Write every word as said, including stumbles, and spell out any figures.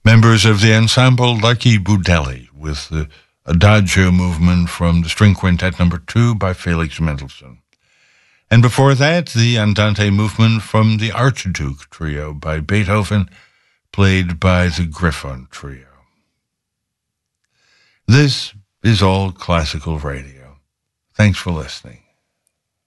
Members of the ensemble Lucky Budelli with the Adagio movement from the String Quintet number two by Felix Mendelssohn. And before that, the Andante movement from the Archduke Trio by Beethoven, played by the Griffon Trio. This is All Classical Radio. Thanks for listening.